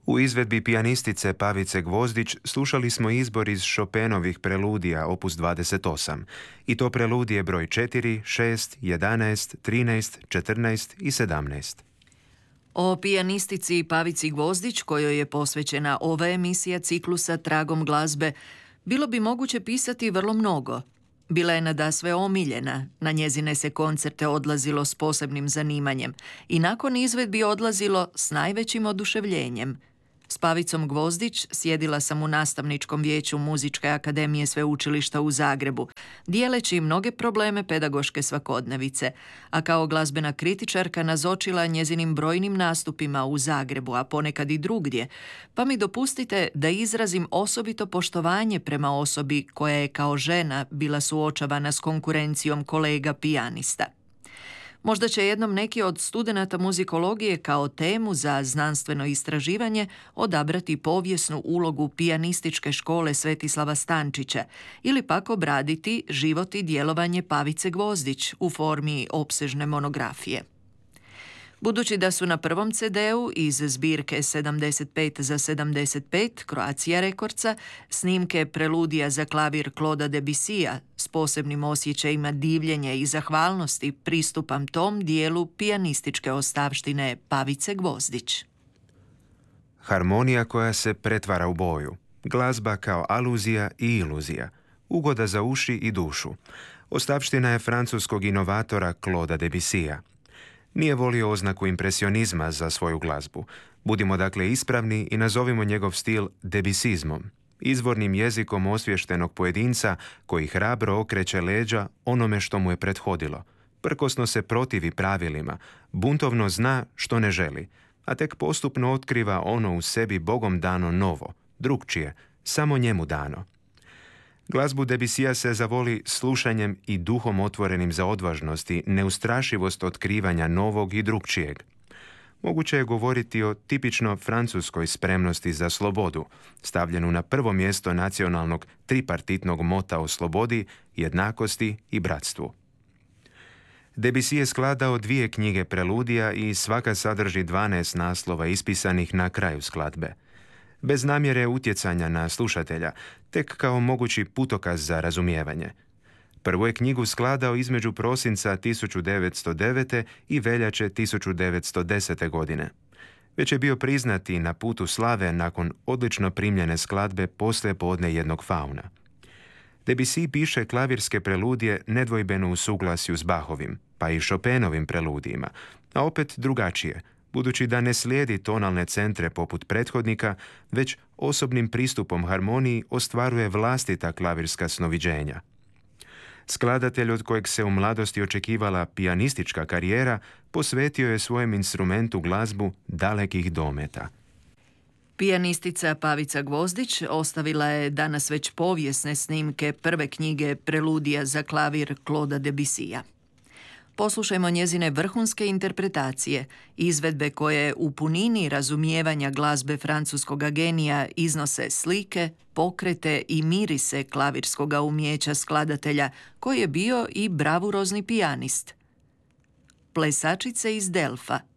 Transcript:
U izvedbi pijanistice Pavice Gvozdić slušali smo izbor iz Chopinovih preludija opus 28, i to preludije broj 4, 6, 11, 13, 14 i 17. O pijanistici Pavici Gvozdić, kojoj je posvećena ova emisija ciklusa Tragom glazbe, bilo bi moguće pisati vrlo mnogo. Bila je nadasve omiljena, na njezine se koncerte odlazilo s posebnim zanimanjem i nakon izvedbi odlazilo s najvećim oduševljenjem. S Pavicom Gvozdić sjedila sam u nastavničkom vijeću Muzičke akademije Sveučilišta u Zagrebu, dijeleći mnoge probleme pedagoške svakodnevice, a kao glazbena kritičarka nazočila njezinim brojnim nastupima u Zagrebu, a ponekad i drugdje, pa mi dopustite da izrazim osobito poštovanje prema osobi koja je kao žena bila suočavana s konkurencijom kolega pijanista. Možda će jednom neki od studenata muzikologije kao temu za znanstveno istraživanje odabrati povijesnu ulogu pijanističke škole Svetislava Stančića ili pak obraditi život i djelovanje Pavice Gvozdić u formi opsežne monografije. Budući da su na prvom CD-u iz zbirke 75 za 75 Croatia Recordsa snimke preludija za klavir Clauda Debussya s posebnim osjećajima divljenja i zahvalnosti, pristupam tom dijelu pijanističke ostavštine Pavice Gvozdić. Harmonija koja se pretvara u boju, glazba kao aluzija i iluzija, ugoda za uši i dušu. Ostavština je francuskog inovatora Clauda Debussya. Nije volio oznaku impresionizma za svoju glazbu. Budimo dakle ispravni i nazovimo njegov stil debusizmom, izvornim jezikom osviještenog pojedinca koji hrabro okreće leđa onome što mu je prethodilo. Prkosno se protivi pravilima, buntovno zna što ne želi, a tek postupno otkriva ono u sebi Bogom dano novo, drukčije, samo njemu dano. Glazbu Debussya se zavoli slušanjem i duhom otvorenim za odvažnost i neustrašivost otkrivanja novog i drukčijeg. Moguće je govoriti o tipično francuskoj spremnosti za slobodu, stavljenu na prvo mjesto nacionalnog tripartitnog mota o slobodi, jednakosti i bratstvu. Debussy je skladao 2 knjige preludija i svaka sadrži 12 naslova ispisanih na kraju skladbe. Bez namjere utjecanja na slušatelja, tek kao mogući putokaz za razumijevanje. Prvu je knjigu skladao između prosinca 1909. i veljače 1910. godine. Već je bio priznati na putu slave nakon odlično primljene skladbe Poslije podne jednog fauna. Debussy piše klavirske preludije nedvojbeno u suglasju s Bachovim, pa i Chopinovim preludijima, a opet drugačije, budući da ne slijedi tonalne centre poput prethodnika, već osobnim pristupom harmoniji ostvaruje vlastita klavirska snoviđenja. Skladatelj od kojeg se u mladosti očekivala pijanistička karijera posvetio je svojem instrumentu glazbu dalekih dometa. Pijanistica Pavica Gvozdić ostavila je danas već povijesne snimke prve knjige preludija za klavir Clauda Debussya. Poslušajmo njezine vrhunske interpretacije, izvedbe koje u punini razumijevanja glazbe francuskog genija iznose slike, pokrete i mirise klavirskog umijeća skladatelja, koji je bio i bravurozni pijanist. Plesačice iz Delfa,